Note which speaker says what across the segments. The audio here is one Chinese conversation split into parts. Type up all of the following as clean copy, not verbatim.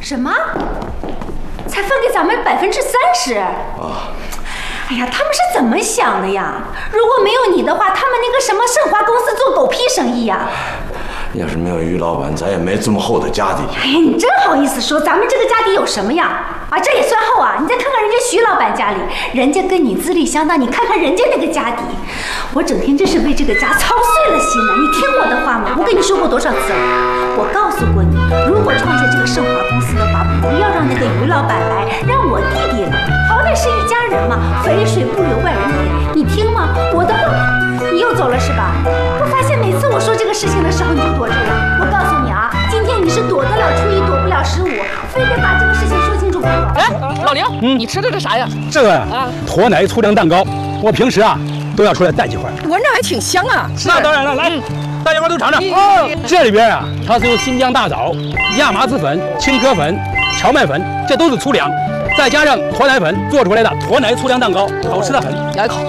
Speaker 1: 什么？才分给咱们30%？
Speaker 2: 啊！
Speaker 1: 哎呀，他们是怎么想的呀？如果没有你的话，他们那个什么盛华公司做狗屁生意呀！
Speaker 2: 要是没有于老板，咱也没这么厚的家底。
Speaker 1: 哎呀，你真好意思说咱们这个家底有什么呀？啊，这也算厚啊！你再看看人家徐老板家里，人家跟你资历相当，你看看人家那个家底，我整天真是为这个家操碎了心呢。你听我的话吗？我跟你说过多少次了？我告诉过你，如果创建这个盛华公司的话，不要让那个于老板来，让我弟弟来，好歹是一家人嘛，肥水不流外人田。你听吗？我的话，你又走了是吧？我发现每次我说这个事情的时候，你就躲着我。我告诉你啊，今天你是躲得了初一，躲不了15，非得把这个事情说清楚给我。
Speaker 3: 哎，老刘，你吃的这啥呀？
Speaker 4: 这个啊，驼奶粗粮蛋糕，我平时啊都要出来带几块。
Speaker 3: 闻着还挺香啊。
Speaker 4: 那当然了，来，大家伙都尝尝。哦，这里边啊，它是用新疆大枣、亚麻籽粉、青稞粉、荞麦粉，这都是粗粮，再加上驼奶粉做出来的驼奶粗粮蛋糕，好吃的很。
Speaker 3: 咬一口，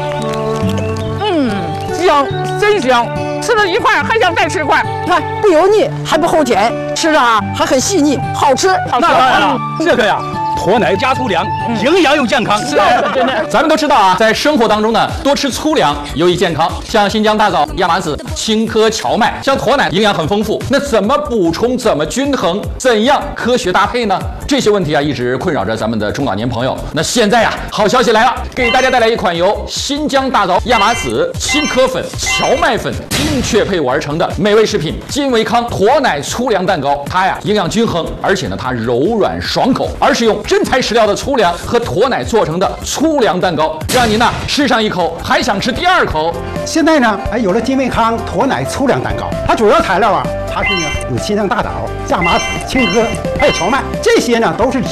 Speaker 3: 香，真香。吃了一块还想再吃块，看不油腻还不齁甜，吃着啊还很细腻，好吃。
Speaker 4: 那当然了，这个呀。驼奶加粗粮，营养又健康。是
Speaker 5: 真的，咱们都知道啊，在生活当中呢，多吃粗粮有益健康。像新疆大枣、亚麻籽、青稞、荞麦，像驼奶营养很丰富。那怎么补充？怎么均衡？怎样科学搭配呢？这些问题啊，一直困扰着咱们的中老年朋友。那现在呀，好消息来了，给大家带来一款由新疆大枣、亚麻籽、青稞粉、荞麦粉精确配伍而成的美味食品——金维康驼奶粗粮蛋糕。它呀，营养均衡，而且呢，它柔软爽口，而是用真材实料的粗粮和驼奶做成的粗粮蛋糕，让您呢吃上一口还想吃第二口。
Speaker 6: 现在呢，有了金维康驼奶粗粮蛋糕，它主要材料啊，它是呢有新疆大枣、亚麻籽、青稞还有荞麦，这些呢都是